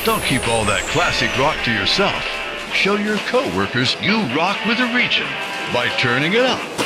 Don't keep all that classic rock to yourself. Show your coworkers you rock with a region by turning it up.